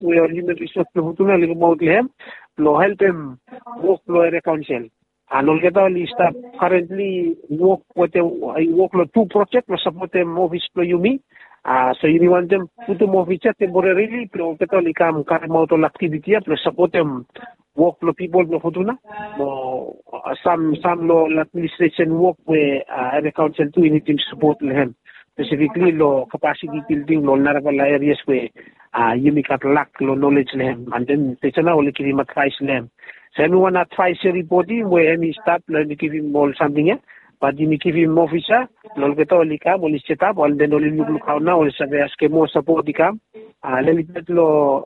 we are human resource Plafutuna Ligamo Lehem, Lo help him work lo area council. And all staff currently work with them, I work on 2 projects, lo support them office lo Yumi. So you want them put them office temporarily, lo ketali kam karma activity, lo support them work lo people lo Futuna. Some lo administration work where area council too need to support them. Specifically lo capacity building lo narabala areas where Yumi kat lack lo knowledge lehem. And then techana only give him advice lehem. So anyone advisory body where any staff let me give him all something here. But you give him officer, lol keto lika, only set up, and then only look how now is a ask more support the camp. Let me get lo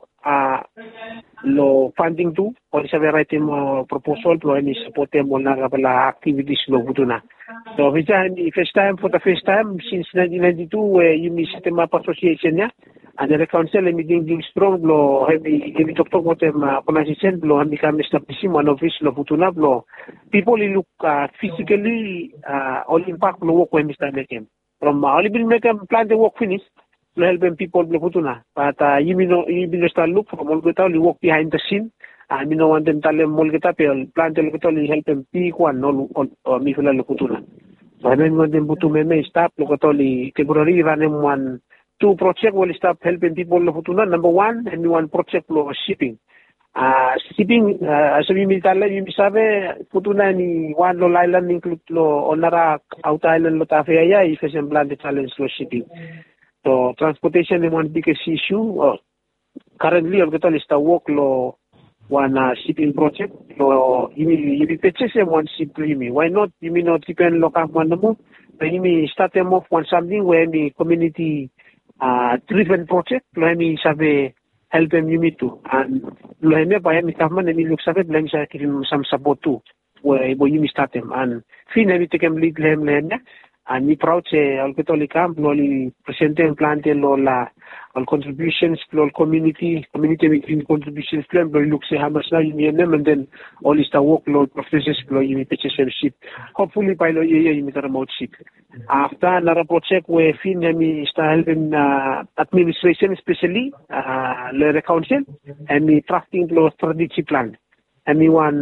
funding too, or is a writing proposal to any support them on activities lo gutuna. So which time for the first time since 1992 where you miss them up association yeah. And the council meeting strong lo heavy talk about them organization lo and become establishing one office lo futuna lo people look physically all impact lo work when Mr. Mekem from only been make them plan the work finish lo help them people lo futuna but you start look from all get only work behind the scene and you know want them tell them all get up plan the get only help them pick one or me feel lo futuna so then when them butu me stop lo get only temporary run them one 2 projects will start helping people lo futuna. Number 1, and 1 project lo shipping. Shipping, as we sabe, futuna ni 1 lo island include lo onara out island lo tafeya if it's plan the challenge lo shipping. So transportation is one biggest issue. Currently, I've got a list of work lo 1 shipping project. Lo you purchase 1 ship me. Why not? You mean not depend lo kam one mo. But you start them off one something where the community driven project lo mi sabe help them you meet to and lo mi ba mi government mi look sabe blame sa give some support too where you start them and fin mi take them lead them and mi proud say al catholic camp lo li presente en plante lo la all contributions lo community making contributions plan lo look say how much now you name and then all is the workload professors lo you purchase ship hopefully by lo you meet remote ship after another project where fin mi style in administration especially the council and me drafting lo strategy plan and me one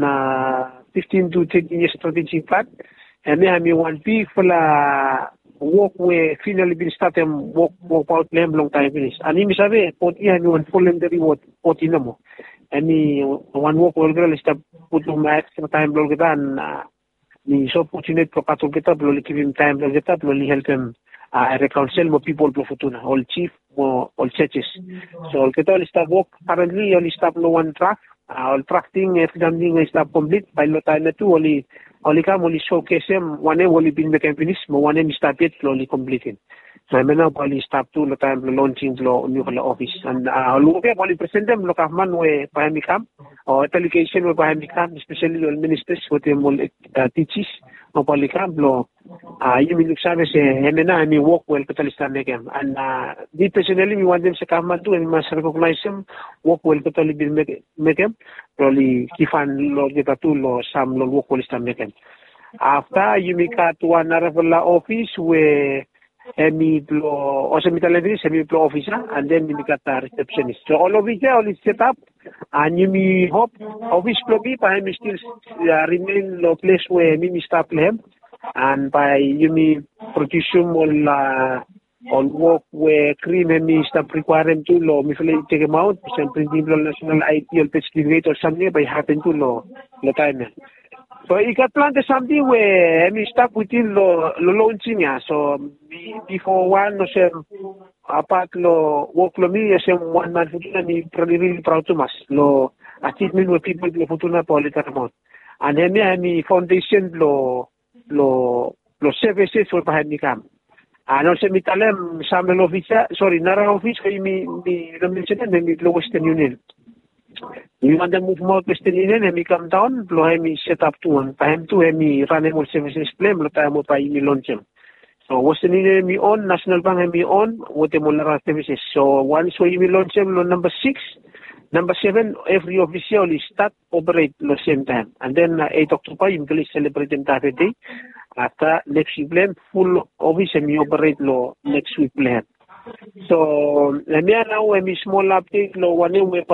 15 to 20 years strategy plan and me one big for la work where finally been started work out them long time finish and me sabe poti me one voluntary work poti namo and me one work will girl stop put to my extra time lo kita and ni so fortunate ko katul kita lo give him time lo kita lo help him council mo people lo futuna all chief mo all churches so all kita all stop work currently all stop lo 1 track all tracking everything is stop complete by lo time na tu only come only showcase them one only been make finish mo one start it slowly completed so I mean now only stop to lo time launching lo new office and lo ke only present them lo kahman we pahami kam or delegation we pahami kam especially lo ministers what them all teaches mo only kam lo you mean sabe se hemena mi work well katalistan mekem and me personally we want them se kahman to and must recognize them work well katali bin mekem probably kifan lo kita tu lo sam lo work well stan mekem after you make at one level office where semi officer and then you make a receptionist so all of it all is set up and you me hope office lobby by me still remain lo place where me stop them and by you me production all work where cream and me stop requiring to lo me feel take them out some principal national IT or certificate or something by happen to lo time so you got planted something where me stop within lo launching so before one no say apart lo work lo me say 1 month futuna me really proud to mas lo achievement with people lo futuna political amount and then me foundation lo services for behind me come and also me talem Samuel officer sorry nara office kay me mention me lo Western Union you want to move more Western Union and me come down lo me set up to one time to me run all services plan lo tayo mo pa me launch so Western Union me on National Bank me on what mo la services so once we launch lo number 6 number 7 every official is start operate lo same time and then 8 October you can celebrate them that day after next week plan full office and me operate lo next week plan So, la mia na mismo small update lo wane